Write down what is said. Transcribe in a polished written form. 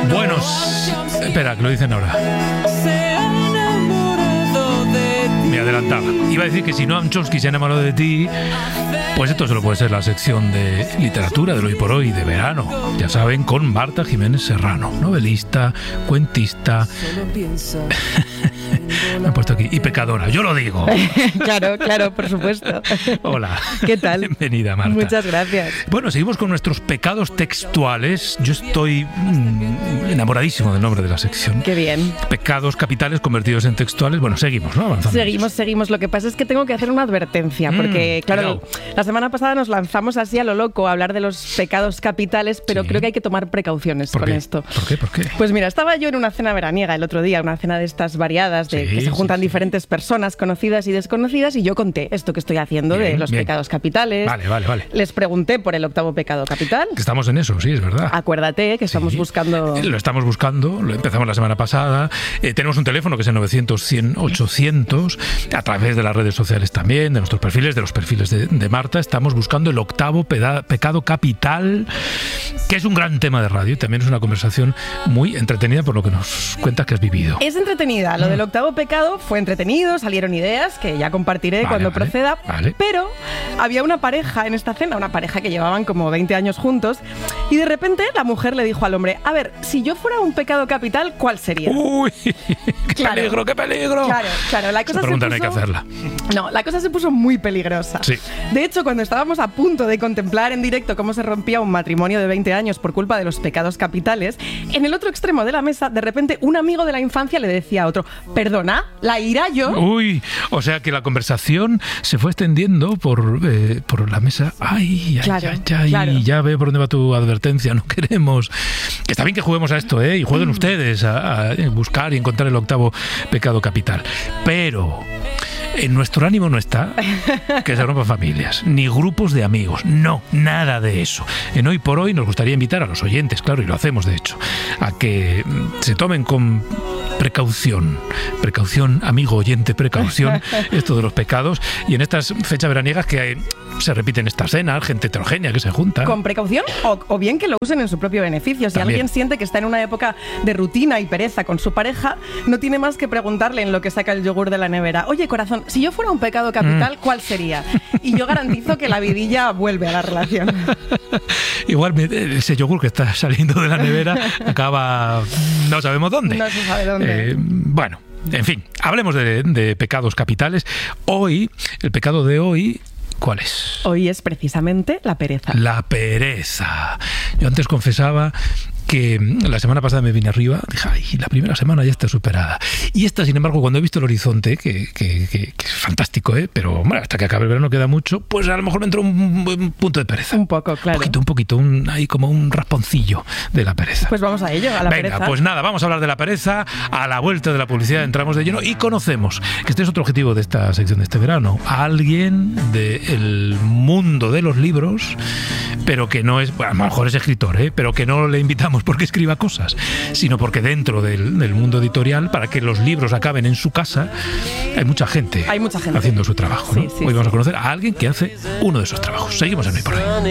Buenos... Espera, que lo dicen ahora. Me adelantaba. Iba a decir que si Noam Chomsky se ha enamorado de ti, pues esto solo puede ser la sección de literatura del Hoy por Hoy de verano. Ya saben, con Marta Jiménez Serrano, novelista, cuentista. Me he puesto aquí. Y pecadora, yo lo digo. Claro, por supuesto. Hola. ¿Qué tal? Bienvenida, Marta. Muchas gracias. Bueno, seguimos con nuestros pecados textuales. Yo estoy enamoradísimo del nombre de la sección. Qué bien. Pecados capitales convertidos en textuales. Bueno, seguimos, ¿no? Avanzando. Seguimos. Lo que pasa es que tengo que hacer una advertencia, porque, claro, la semana pasada nos lanzamos así a lo loco a hablar de los pecados capitales, pero creo que hay que tomar precauciones con esto. ¿Por qué? Pues mira, estaba yo en una cena veraniega el otro día, una cena de estas variadas, que se juntan diferentes personas conocidas y desconocidas, y yo conté esto que estoy haciendo de los pecados capitales. Vale. Les pregunté por el octavo pecado capital. Que estamos en eso, sí, es verdad. Acuérdate que estamos buscando... Lo estamos buscando, lo empezamos la semana pasada. Tenemos un teléfono que es el 900-100-800, a través de las redes sociales también, de nuestros perfiles, de los perfiles de Marta. Estamos buscando el octavo pecado capital, que es un gran tema de radio y también es una conversación muy entretenida por lo que nos cuentas que has vivido. Es entretenida. Lo del octavo pecado fue entretenido, salieron ideas que ya compartiré cuando proceda. Pero había una pareja en esta cena, una pareja que llevaban como 20 años juntos, y de repente la mujer le dijo al hombre: a ver, si yo fuera un pecado capital, ¿cuál sería? ¡Uy! ¡Qué peligro! Claro, la cosa esa pregunta no hay que hacerla. No, la cosa se puso muy peligrosa. Sí. De hecho, cuando estábamos a punto de contemplar en directo cómo se rompía un matrimonio de 20 años por culpa de los pecados capitales, en el otro extremo de la mesa, de repente, un amigo de la infancia le decía a otro: perdona, ¿la irá yo? Uy, o sea que la conversación se fue extendiendo por la mesa. Claro. Ya veo por dónde va tu advertencia. No queremos... Está bien que juguemos a esto, y jueguen ustedes a buscar y encontrar el octavo pecado capital. Pero... en nuestro ánimo no está que se rompan familias, ni grupos de amigos, no, nada de eso. En Hoy por Hoy nos gustaría invitar a los oyentes, claro, y lo hacemos de hecho, a que se tomen con precaución, amigo oyente, precaución, esto de los pecados, y en estas fechas veraniegas que se repiten estas cenas, gente heterogénea que se junta. Con precaución o bien que lo usen en su propio beneficio. Si también alguien siente que está en una época de rutina y pereza con su pareja, no tiene más que preguntarle en lo que saca el yogur de la nevera: oye, corazón, si yo fuera un pecado capital, ¿cuál sería? Y yo garantizo que la vidilla vuelve a la relación. Igual ese yogur que está saliendo de la nevera acaba no sabemos dónde. No se sabe dónde. Bueno, en fin, hablemos de pecados capitales. Hoy, el pecado de hoy... ¿cuál es? Hoy es precisamente la pereza. La pereza. Yo antes confesaba que la semana pasada me vine arriba, dije: ay, la primera semana ya está superada. Y esta, sin embargo, cuando he visto el horizonte, que es fantástico, pero bueno, hasta que acabe el verano queda mucho, pues a lo mejor me entró un punto de pereza. Un poco, claro. Un poquito, hay como un rasponcillo de la pereza. Pues vamos a ello, a la pereza. Pues nada, vamos a hablar de la pereza. A la vuelta de la publicidad entramos de lleno y conocemos, que este es otro objetivo de esta sección de este verano, a alguien del mundo de los libros, pero que no es, bueno, a lo mejor es escritor, pero que no le invitamos porque escriba cosas, sino porque dentro del mundo editorial, para que los libros acaben en su casa, hay mucha gente haciendo su trabajo, ¿no? Sí, Hoy vamos a conocer a alguien que hace uno de esos trabajos. Seguimos en Hoy por Hoy.